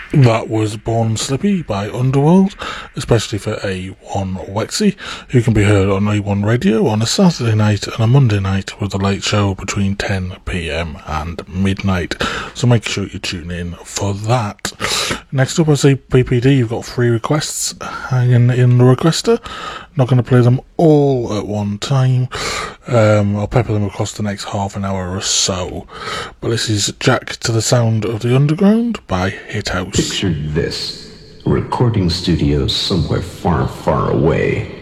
That was Born Slippy by Underworld, especially for A1 Wexy, who can be heard on A1 Radio on a Saturday night and a Monday night with the late show between 10 p.m. and midnight. So make sure you tune in for that. Next up, I say PPD, you've got 3 requests hanging in the requester. Not going to play them all at one time. I'll pepper them across the next half an hour or so. But this is Jack to the Sound of the Underground by Hit House. Picture this: a recording studio somewhere far, far away.